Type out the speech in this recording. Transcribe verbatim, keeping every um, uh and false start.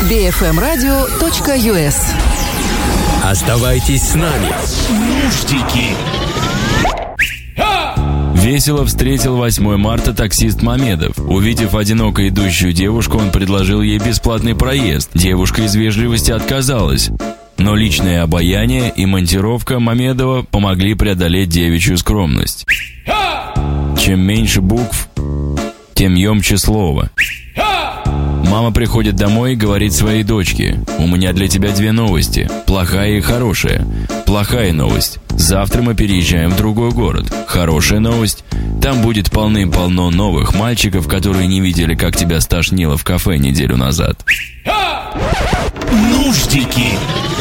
би эф эм радио точка ю эс. Оставайтесь с нами. Нуждики. Весело встретил восьмое марта таксист Мамедов. Увидев одиноко идущую девушку, он предложил ей бесплатный проезд. Девушка из вежливости отказалась. Но личное обаяние и монтировка Мамедова помогли преодолеть девичью скромность. Чем меньше букв, тем емче слово. Мама приходит домой и говорит своей дочке: «У меня для тебя две новости, плохая и хорошая. Плохая новость: завтра мы переезжаем в другой город. Хорошая новость: там будет полным-полно новых мальчиков, которые не видели, как тебя стошнило в кафе неделю назад». Нуждики.